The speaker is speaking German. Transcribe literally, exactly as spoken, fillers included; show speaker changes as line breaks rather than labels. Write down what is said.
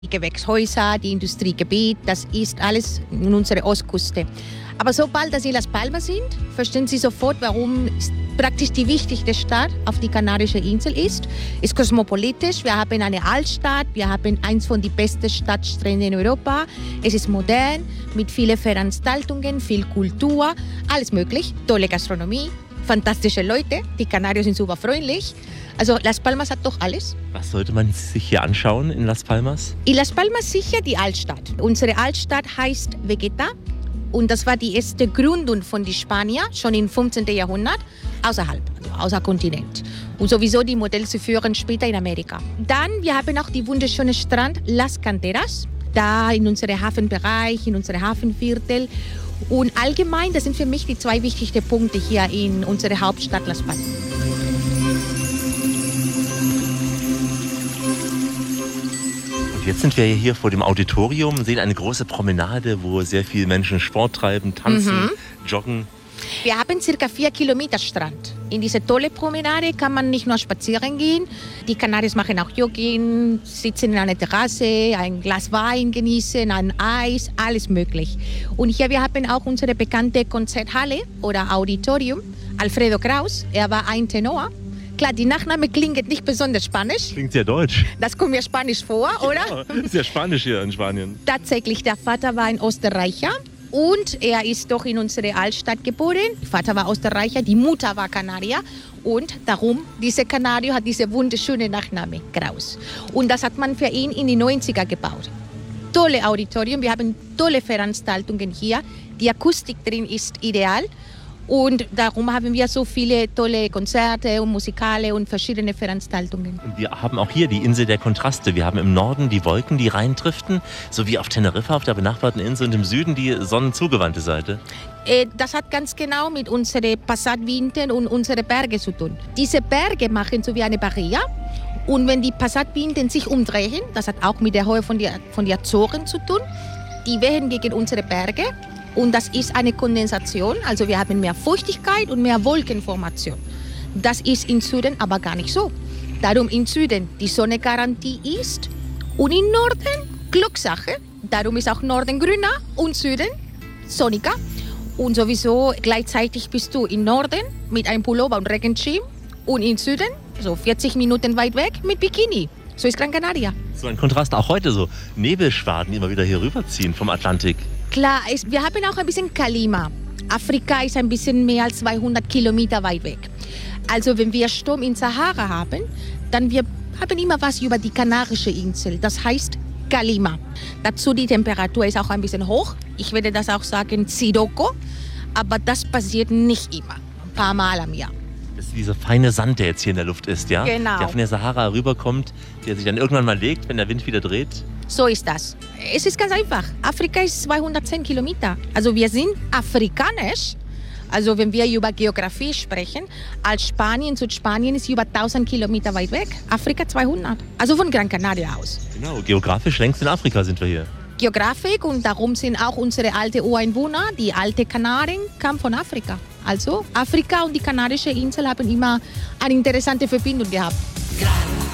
Die Gewächshäuser, die Industriegebiet, das ist alles in unserer Ostküste. Aber sobald Sie Las Palmas sind, verstehen Sie sofort, warum praktisch die wichtigste Stadt auf die Kanarische Insel ist. Es ist kosmopolitisch, wir haben eine Altstadt, wir haben eins von den besten Stadtstränden in Europa. Es ist modern, mit vielen Veranstaltungen, viel Kultur, alles möglich, tolle Gastronomie, fantastische Leute, die Kanarier sind super freundlich. Also Las Palmas hat doch alles.
Was sollte man sich hier anschauen in Las Palmas?
In Las Palmas sicher die Altstadt. Unsere Altstadt heißt Vegeta und das war die erste Gründung von den Spaniern, schon im fünfzehnten Jahrhundert, außerhalb, also außer Kontinent. Und sowieso die Modelle zu führen später in Amerika. Dann, wir haben auch die wunderschöne Strand Las Canteras, da in unserem Hafenbereich, in unserem Hafenviertel. Und allgemein, das sind für mich die zwei wichtigsten Punkte hier in unserer Hauptstadt Las Palmas.
Jetzt sind wir hier vor dem Auditorium, sehen eine große Promenade, wo sehr viele Menschen Sport treiben, tanzen, mhm. joggen.
Wir haben circa vier Kilometer Strand. In diese tolle Promenade kann man nicht nur spazieren gehen. Die Kanadier machen auch Jogging, sitzen in einer Terrasse, ein Glas Wein genießen, ein Eis, alles möglich. Und hier wir haben auch unsere bekannte Konzerthalle oder Auditorium. Alfredo Kraus, er war ein Tenor. Klar, die Nachname klingt nicht besonders spanisch.
Klingt sehr deutsch.
Das kommt mir spanisch vor, oder?
Ja, ist ja spanisch hier in Spanien.
Tatsächlich, der Vater war ein Österreicher und er ist doch in unserer Altstadt geboren. Der Vater war Österreicher, die Mutter war Kanadier und darum, dieser Kanadier hat diese wunderschöne Nachname, Kraus. Und das hat man für ihn in die neunziger gebaut. Tolle Auditorium, wir haben tolle Veranstaltungen hier. Die Akustik drin ist ideal. Und darum haben wir so viele tolle Konzerte und Musikale und verschiedene Veranstaltungen.
Und wir haben auch hier die Insel der Kontraste. Wir haben im Norden die Wolken, die reindriften, so wie auf Teneriffa, auf der benachbarten Insel, und im Süden die sonnenzugewandte Seite.
Das hat ganz genau mit unseren Passatwinden und unseren Bergen zu tun. Diese Berge machen so wie eine Barriere. Und wenn die Passatwinden sich umdrehen, das hat auch mit der Höhe von den von die Azoren zu tun, die wehen gegen unsere Berge. Und das ist eine Kondensation, also wir haben mehr Feuchtigkeit und mehr Wolkenformation. Das ist im Süden aber gar nicht so. Darum im Süden die Sonnegarantie ist und im Norden Glückssache. Darum ist auch Norden grüner und Süden sonniger. Und sowieso gleichzeitig bist du im Norden mit einem Pullover und Regenschirm und im Süden, so vierzig Minuten weit weg, mit Bikini. So ist Gran Canaria.
So ein Kontrast auch heute, so Nebelschwaden, die immer wieder hier rüberziehen vom Atlantik.
Klar, es, wir haben auch ein bisschen Klima. Afrika ist ein bisschen mehr als zweihundert Kilometer weit weg. Also wenn wir Sturm in Sahara haben, dann wir haben immer was über die Kanarische Insel. Das heißt Kalima. Dazu die Temperatur ist auch ein bisschen hoch. Ich würde das auch sagen Sirocco. Aber das passiert nicht immer. Ein paar Mal am Jahr.
Das ist dieser feine Sand, der jetzt hier in der Luft ist, ja?
Genau.
Der von der Sahara rüberkommt, der sich dann irgendwann mal legt, wenn der Wind wieder dreht.
So ist das. Es ist ganz einfach. Afrika ist zweihundertzehn Kilometer. Also wir sind afrikanisch. Also wenn wir über Geografie sprechen, als Spanien, Südspanien ist über tausend Kilometer weit weg. Afrika zweihundert. Also von Gran Canaria aus.
Genau, geografisch längst in Afrika sind wir hier.
Geografisch und darum sind auch unsere alten Ureinwohner, die alte Kanaren, kamen von Afrika. Also Afrika und die Kanarische Insel haben immer eine interessante Verbindung gehabt.